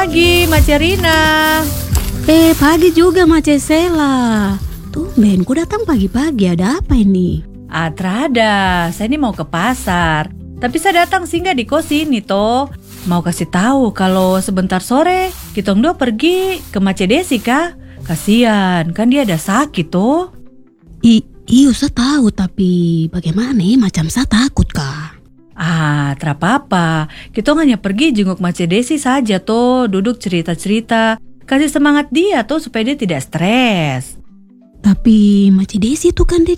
pagi, Mace Rina. Pagi juga Mace Sela. Tumben, ku datang pagi-pagi, ada apa ini? Trada, saya ini mau ke pasar. Tapi saya datang singgah di kos ini toh. Mau kasih tahu kalau sebentar sore kitong dua pergi ke Mace Desi kah? Kasian, kan dia ada sakit toh. Iyo, saya tahu, tapi bagaimana macam saya takut kah? Terapa-apa. Kita hanya pergi jenguk Mace Desi saja toh, duduk cerita-cerita. Kasih semangat dia toh supaya dia tidak stres. Tapi Mace Desi itu kan dia